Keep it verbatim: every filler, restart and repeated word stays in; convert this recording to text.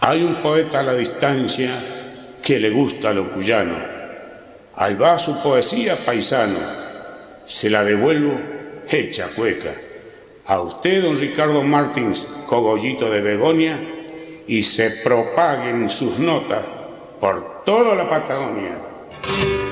Hay un poeta a la distancia que le gusta lo cuyano. Ahí va su poesía, paisano. Se la devuelvo hecha cueca. A usted, don Ricardo Martins, cogollito de Begonia, y se propaguen sus notas por toda la Patagonia.